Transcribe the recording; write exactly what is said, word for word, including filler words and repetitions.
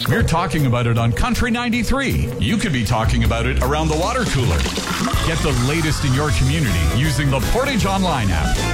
We're talking about it on Country ninety-three. You could be talking about it around the water cooler. Get the latest in your community using the Portage Online app.